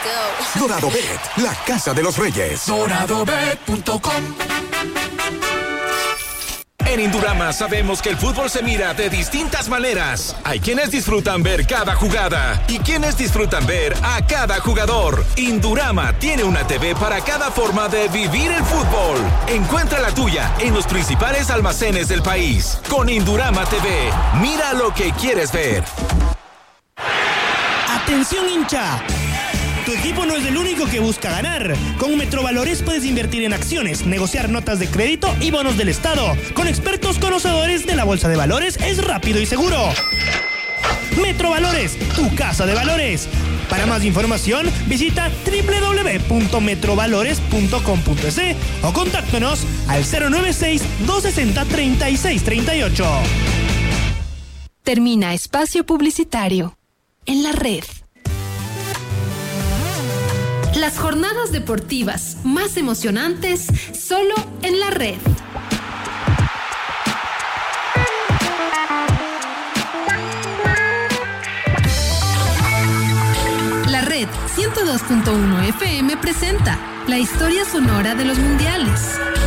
go. Dorado Bet, la casa de los reyes. DoradoBet.com. En Indurama sabemos que el fútbol se mira de distintas maneras. Hay quienes disfrutan ver cada jugada y quienes disfrutan ver a cada jugador. Indurama tiene una TV para cada forma de vivir el fútbol. Encuentra la tuya en los principales almacenes del país. Con Indurama TV, mira lo que quieres ver. ¡Atención, hincha! Tu equipo no es el único que busca ganar. Con Metrovalores puedes invertir en acciones, negociar notas de crédito y bonos del Estado. Con expertos conocedores de la Bolsa de Valores es rápido y seguro. Metrovalores, tu casa de valores. Para más información, visita www.metrovalores.com.es o contáctanos al 096-260-3638. Termina espacio publicitario en la red. Las jornadas deportivas más emocionantes solo en la red. La red 102.1 FM presenta la historia sonora de los mundiales.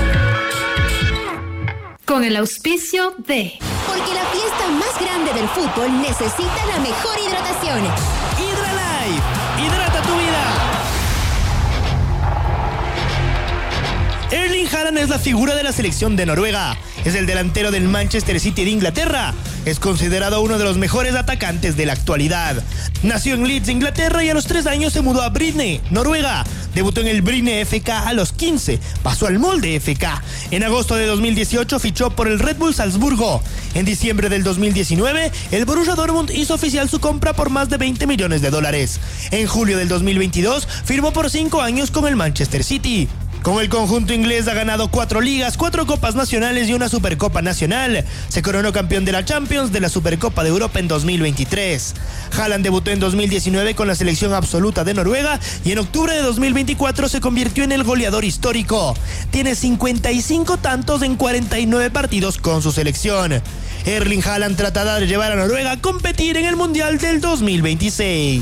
Con el auspicio de... Porque la fiesta más grande del fútbol necesita la mejor hidratación. Hidralife, hidrata tu vida. Erling Haaland es la figura de la selección de Noruega. Es el delantero del Manchester City de Inglaterra. Es considerado uno de los mejores atacantes de la actualidad. Nació en Leeds, Inglaterra, y a los 3 años se mudó a Bryne, Noruega. Debutó en el Bryne FK a los 15. Pasó al Molde FK. En agosto de 2018 fichó por el Red Bull Salzburgo. En diciembre del 2019, el Borussia Dortmund hizo oficial su compra por más de $20 millones. En julio del 2022 firmó por 5 años con el Manchester City. Con el conjunto inglés ha ganado 4 ligas, 4 copas nacionales y una Supercopa Nacional. Se coronó campeón de la Champions, de la Supercopa de Europa en 2023. Haaland debutó en 2019 con la selección absoluta de Noruega y en octubre de 2024 se convirtió en el goleador histórico. Tiene 55 tantos en 49 partidos con su selección. Erling Haaland tratará de llevar a Noruega a competir en el Mundial del 2026.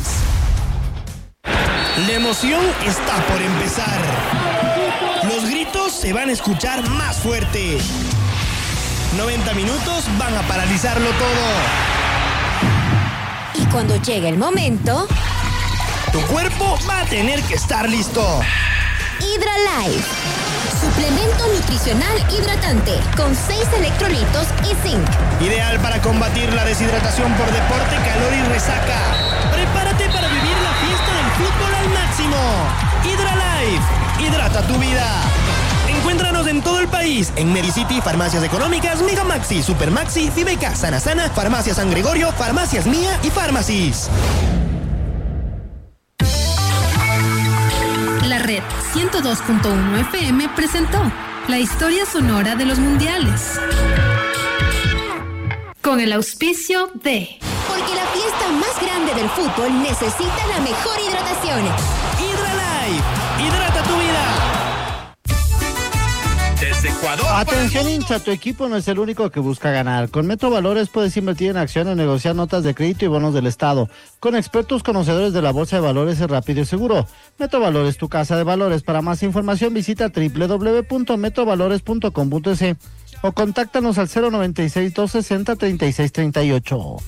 La emoción está por empezar. Los gritos se van a escuchar más fuerte. 90 minutos van a paralizarlo todo. Y cuando llegue el momento, tu cuerpo va a tener que estar listo. Hidralife, suplemento nutricional hidratante con 6 electrolitos y zinc. Ideal para combatir la deshidratación por deporte, calor y resaca. Prepárate para vivir la fiesta del fútbol al máximo. Hidralife, hidrata tu vida. Encuéntranos en todo el país, en Medicity, Farmacias Económicas, Mega Maxi, Super Maxi, Fibeca, Sana Sana, Farmacia San Gregorio, Farmacias Mía y Farmacis. La red 102.1 FM presentó la historia sonora de los mundiales. Con el auspicio de... Porque la fiesta más grande del fútbol necesita la mejor hidratación. Hidralife, hidrata tu vida. Desde Ecuador. Atención, hincha, tu equipo no es el único que busca ganar. Con Metrovalores puedes invertir en acciones, negociar notas de crédito y bonos del Estado. Con expertos conocedores de la Bolsa de Valores es rápido y seguro. Metrovalores, tu casa de valores. Para más información visita www.metrovalores.com.es o contáctanos al 096-260-3638.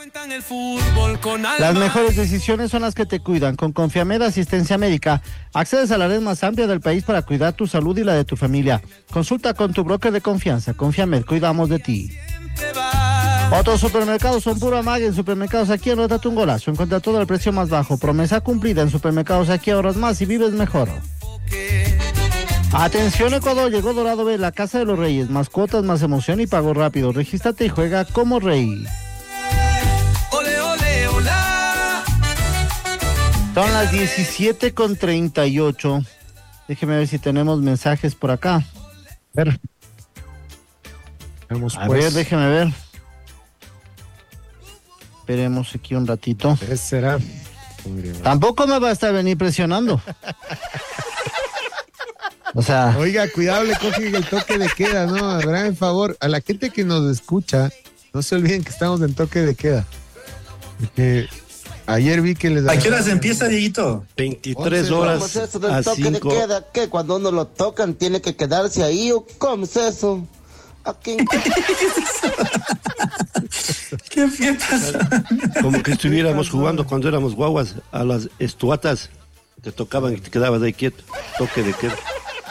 Las mejores decisiones son las que te cuidan. Con Confiamed Asistencia Médica, accedes a la red más amplia del país para cuidar tu salud y la de tu familia. Consulta con tu broker de confianza. Confiamed, cuidamos de ti. Otros supermercados son pura magia. En Supermercados Aquí anótate un golazo. Encuentra todo al precio más bajo. Promesa cumplida. En Supermercados Aquí ahorras más y vives mejor. Atención, Ecuador, llegó Dorado B, la casa de los reyes. Más cuotas, más emoción y pago rápido. Regístrate y juega como rey. Son las 17:38. Déjeme ver si tenemos mensajes por acá. A ver. Vamos, a ver, déjeme ver. Esperemos aquí un ratito. ¿Qué será? Tampoco me va a estar venir presionando. O sea. Oiga, cuidado, le cogen el toque de queda, ¿no? Habrán favor. A la gente que nos escucha, no se olviden que estamos en toque de queda. Porque Ayer vi que les... ¿A qué horas empieza, Dieguito? 23 horas ¿Cómo es eso del a toque 5. de queda? ¿Qué? Cuando uno lo tocan, ¿tiene que quedarse ahí o cómo es eso? Aquí. ¿Qué pasa? Como que estuviéramos jugando cuando éramos guaguas a las estuatas. Te tocaban y te quedabas ahí quieto. Toque de queda.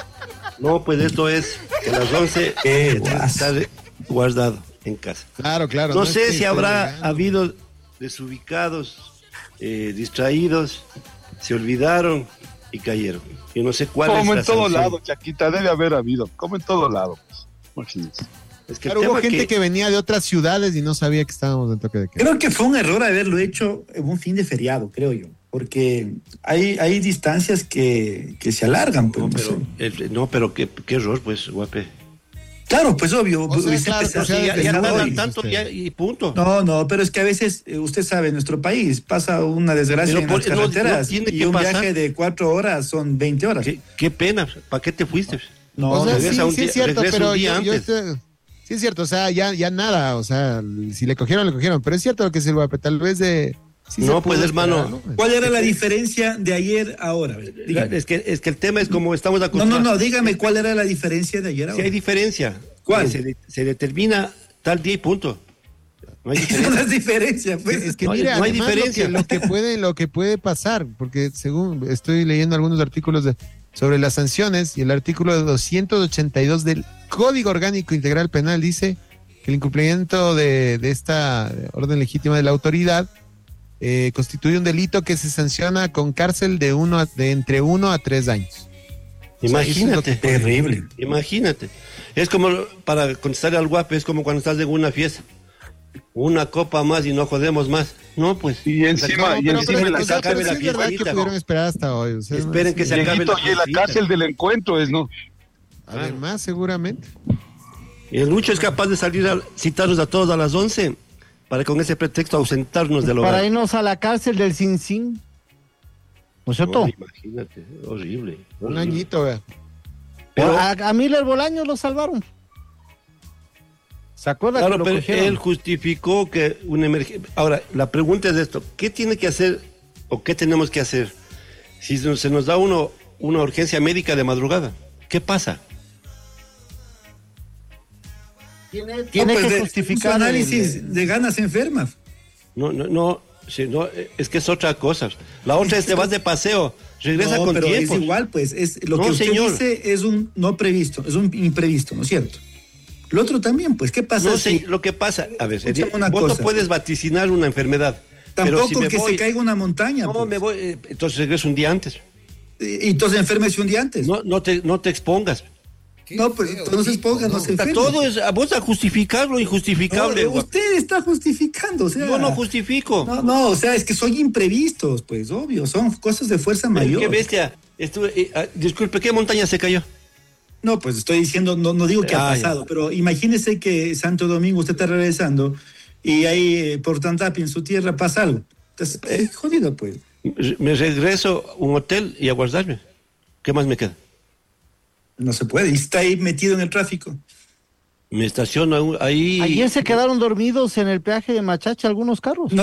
No, pues esto es que a las 11 estar guardado en casa. Claro. No sé si habrá llegando. habido desubicados, distraídos, se olvidaron y cayeron. Yo no sé cuál Como es la en todo sanción. lado, Chaquita, debe haber habido. Como en todo lado. Pues. Imagínense. Es que Claro, hubo gente que venía de otras ciudades y no sabía que estábamos en toque de queda. Creo que fue un error haberlo hecho en un fin de feriado, creo yo. Porque hay distancias que se alargan. Pues, pero qué error, pues, guape. Claro, pues obvio. O sea, claro, empezar- o sea, Ya no, tardan y- tanto usted. y punto. No, pero es que a veces, usted sabe, en nuestro país pasa una desgracia Pero en las no carreteras tiene y que un pasar. viaje de 4 horas son 20 horas. Qué pena, ¿para qué te fuiste? No, O sea, regresa un sí día- es cierto, regresa pero un día yo antes. sí es cierto, o sea, ya nada, o sea, si le cogieron, pero es cierto lo que es el guape, tal vez de... sí No, se pues, pudo hermano. esperar, ¿no? ¿Cuál era la diferencia de ayer a ahora? A ver, dígame. Es que el tema es como estamos No, acostumbrados. dígame cuál era la diferencia de ayer a Si ahora. hay diferencia. ¿Cuál? Se determina tal día y punto. No hay No diferencia. es diferencia, pues. Es que No hay- mira, no hay además diferencia. lo que puede pasar, porque según estoy leyendo algunos artículos sobre las sanciones y el artículo 282 del Código Orgánico Integral Penal dice que el incumplimiento de esta orden legítima de la autoridad constituye un delito que se sanciona con cárcel de entre 1 a 3 años. Imagínate. Terrible. Imagínate. Es como, para contestar al guape, es como cuando estás en una fiesta. Una copa más y no jodemos más. No, pues. Y encima, No, y pero encima que en la se acabe pero la sí es verdad que fiestita. pudieron esperar hasta hoy. O sea, Esperen que se acabe Dieguito, y en la fiestita. cárcel del encuentro es, ¿no? Además, seguramente. Y el Lucho es capaz de salir a citarnos a todos a las 11 para con ese pretexto ausentarnos del hogar. Para irnos a la cárcel del Sin. ¿No es cierto? No, imagínate, horrible. Un añito, vea. Pero- a Miller Bolaños lo salvaron. ¿Se acuerda que Claro, lo pero cogieron? él justificó que una emergencia. Ahora, la pregunta es esto: ¿qué tiene que hacer o qué tenemos que hacer si se nos da una urgencia médica de madrugada? ¿Qué pasa? Tiene Pues que de- justificar un análisis de ganas enfermas. No, es que es otra cosa. La otra es te vas de paseo, regresa No, con pero tiempo. es igual, pues. Lo No, que usted señor. dice es un no previsto, es un imprevisto, ¿no es cierto? Lo otro también, pues, ¿qué pasa No si sé, lo que pasa, a ver, Escúchame una vos cosa. no puedes vaticinar una enfermedad. pero tampoco si me que voy- se caiga una montaña? No, pues. me voy, entonces regreso un día antes. Y entonces enférmese un día antes. No te expongas. No, pues entonces pónganos Está enfermos. todo es vos a justificar lo injustificable. No, guapo. usted está justificando, o sea. Yo no justifico. No, o sea, es que son imprevistos, pues, obvio, son cosas de fuerza mayor. Qué bestia. Disculpe, ¿qué montaña se cayó? No, pues estoy diciendo, no digo que ha Ya. pasado, pero imagínese que Santo Domingo usted está regresando y ahí por Tantapi en su tierra pasa algo. Entonces, jodido, pues. Me regreso a un hotel y a guardarme. ¿Qué más me queda? No se puede, y está ahí metido en el tráfico. Me estaciono ahí. Ayer se quedaron dormidos en el peaje de Machacha algunos carros. No,